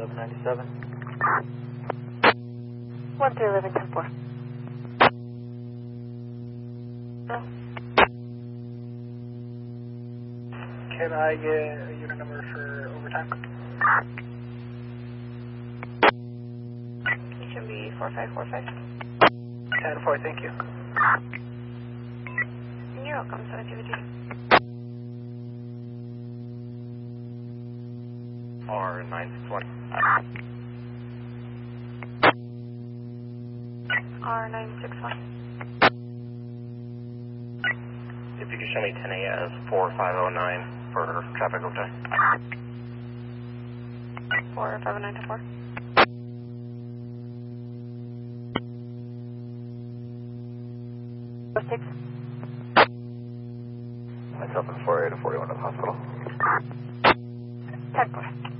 1197. 1311-10-4. Can I get a unit number for overtime? It should be 4545. 10-4, thank you. You're welcome, 722. R961. R961. If you could show me 10A as 4509 for traffic overtime. 4509-4. Six. Myself and 48 to 41 to the hospital. 10-4.